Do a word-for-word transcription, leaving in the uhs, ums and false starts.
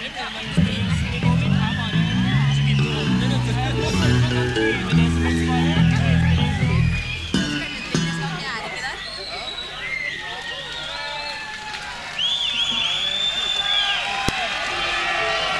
Det blir Magnus Mikkelsen. Vi går inn her bare så vidt du åpner dette her.